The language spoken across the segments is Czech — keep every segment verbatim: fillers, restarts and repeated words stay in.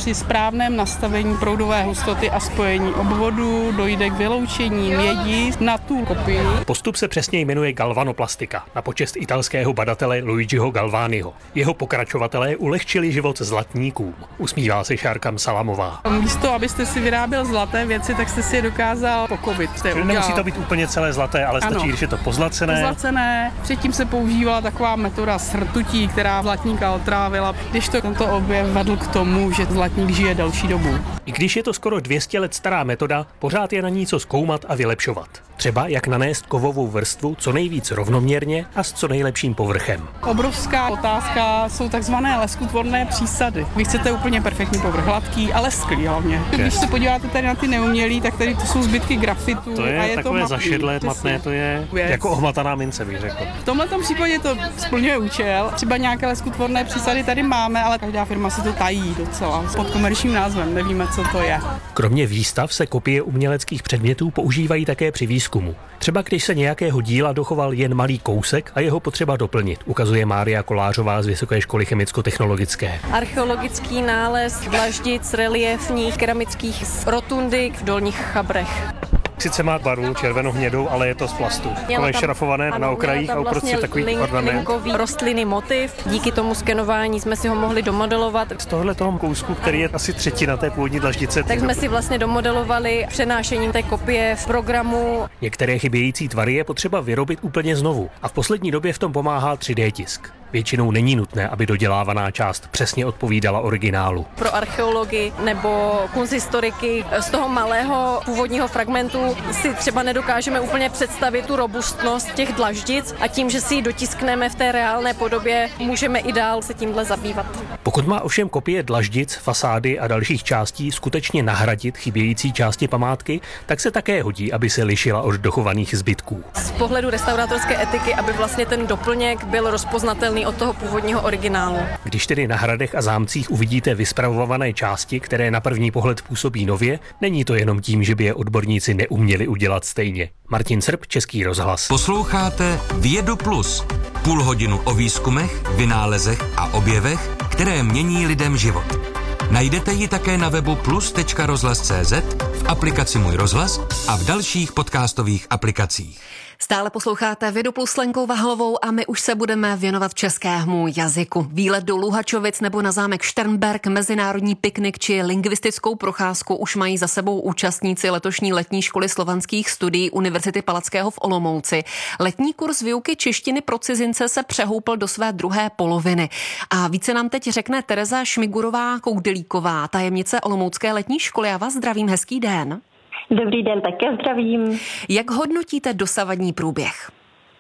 při správném nastavení proudové hustoty a spojení obvodů dojde k vyloučení mědi na tu kopii. Postup se přesně jmenuje galvanoplastika, na počest italského badatele Luigiho Galvaniho. Jeho pokračovatelé ulehčili život zlatníkům. Usmívá se Šárka Salamová. Místo, abyste si vyráběl zlaté věci, tak jste si je dokázal pokovit. Nemusí to být úplně celé zlaté, ale stačí, ano, když je to pozlacené. Pozlacené. Předtím se používala taková metoda s rtutí, která zlatníka otrávila, když to tento objev vedl k tomu, že zlatník žije delší dobu. I když je to skoro dvě stě let stará metoda, pořád je na ní co zkoumat a vylepšovat. Třeba jak nanést kovovou vrstvu co nejvíc rovnoměrně a s co nejlepším povrchem. Obrovská otázka jsou takzvané leskutvorné přísady. Vy chcete úplně perfektní povrch, hladký, ale sklý hlavně. Když se podíváte tady na ty neumělý, tak tady to jsou zbytky grafitu. To je, a je takové to zašedlé, matné, to je věc. Jako ohmataná mince, bych řekl. V tomhletom případě to splňuje účel. Třeba nějaké leskutvorné přísady tady máme, ale každá firma si to tají docela. Pod komerčním názvem, nevíme, co to je. Kromě výstav se kopie uměleckých předmětů používají také při výzkumu. Třeba když se nějakého díla dochoval jen malý kousek a jeho potřeba doplnit, ukazuje Mária Kolářová z Vysoké školy chemicko-technologické. Archeologický nález dlaždic reliefních keramických rotundy v Dolních Chabrech. Sice má barvu červeno-hnědou, ale je to z plastu. Takové šrafované ano, na okrajích a uprostřed vlastně takový link, ornament. Linkový rostlinný motiv. Díky tomu skenování jsme si ho mohli domodelovat. Z tohohle toho kousku, který je asi třetina té původní dlaždice. Tak jsme si vlastně domodelovali přenášením té kopie v programu. Některé chybějící tvary je potřeba vyrobit úplně znovu a v poslední době v tom pomáhá tři dé tisk. Většinou není nutné, aby dodělávaná část přesně odpovídala originálu. Pro archeology nebo kunsthistoriky z toho malého původního fragmentu si třeba nedokážeme úplně představit tu robustnost těch dlaždic a tím, že si ji dotiskneme v té reálné podobě, můžeme i dál se tímhle zabývat. Pokud má ovšem kopie dlaždic, fasády a dalších částí skutečně nahradit chybějící části památky, tak se také hodí, aby se lišila od dochovaných zbytků. Z pohledu restaurátorské etiky, aby vlastně ten doplněk byl rozpoznatelný od toho původního originálu. Když tedy na hradech a zámcích uvidíte vyspravované části, které na první pohled působí nově, není to jenom tím, že by je odborníci neuměli udělat stejně. Martin Srb, Český rozhlas. Posloucháte Vědu Plus. Půl hodinu o výzkumech, vynálezech a objevech, které mění lidem život. Najdete ji také na webu plus tečka rozhlas tečka cé zet, v aplikaci Můj rozhlas a v dalších podcastových aplikacích. Stále posloucháte Vědu Plus s Lenkou Vahlovou a my už se budeme věnovat českému jazyku. Výlet do Luhačovic nebo na zámek Šternberk, mezinárodní piknik či lingvistickou procházku už mají za sebou účastníci letošní letní školy slovanských studií Univerzity Palackého v Olomouci. Letní kurz výuky češtiny pro cizince se přehoupl do své druhé poloviny. A více nám teď řekne Tereza Šmigurová-Koudelíková, tajemnice Olomoucké letní školy. Já vás zdravím, hezký den. Dobrý den, také zdravím. Jak hodnotíte dosavadní průběh?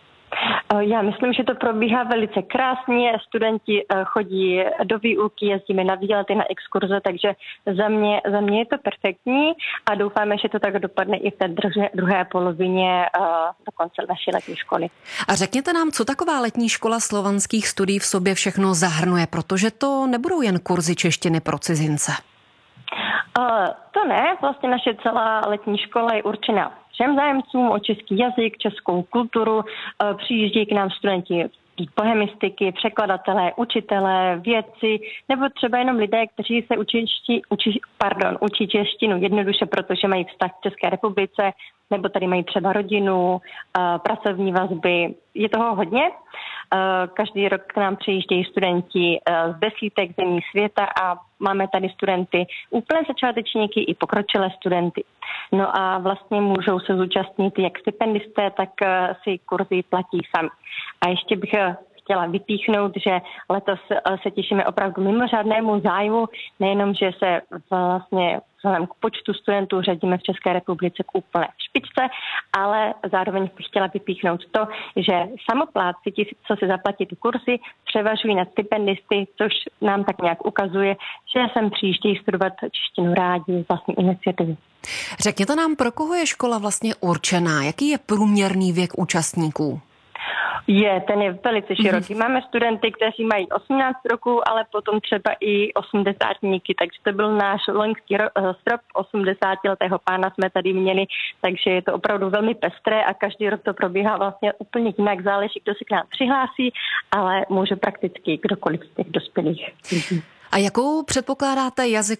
Já myslím, že to probíhá velice krásně. Studenti chodí do výuky, jezdíme na výlety, na exkurze, takže za mě, za mě je to perfektní a doufáme, že to tak dopadne i v té druhé, druhé polovině do konce naší letní školy. A řekněte nám, co taková letní škola slovanských studií v sobě všechno zahrnuje, protože to nebudou jen kurzy češtiny pro cizince. Uh, to ne, vlastně naše celá letní škola je určena všem zájemcům o český jazyk, českou kulturu. Uh, přijíždějí k nám studenti bohemistiky, překladatelé, učitelé, vědci, nebo třeba jenom lidé, kteří se učí, učí, pardon, učí češtinu jednoduše, protože mají vztah k České republice, nebo tady mají třeba rodinu, uh, pracovní vazby. Je toho hodně. Každý rok k nám přijíždějí studenti z desítek zemí světa a máme tady studenty úplně začátečníky i pokročilé studenty. No a vlastně můžou se zúčastnit jak stipendisté, tak si kurzy platí sami. A ještě bych chtěla vypíchnout, že letos se těšíme opravdu mimořádnému zájmu, nejenom, že se vlastně vzhledem k počtu studentů řadíme v České republice k úplné špičce, ale zároveň bych chtěla vypíchnout to, že samoplátci, ti, co si zaplatí ty kurzy, převažují nad stipendisty, což nám tak nějak ukazuje, že sem přijíždějí studovat češtinu rádi z vlastní iniciativy. Řekněte nám, pro koho je škola vlastně určená? Jaký je průměrný věk účastníků? Je, ten je velice široký. Máme studenty, kteří mají osmnáct roků, ale potom třeba i osmdesátníky, takže to byl náš loňský ro- strop osmdesátiletého pána jsme tady měli, takže je to opravdu velmi pestré a každý rok to probíhá vlastně úplně jinak, záleží, kdo se k nám přihlásí, ale může prakticky kdokoliv z těch dospělých. A jakou předpokládáte jazykovou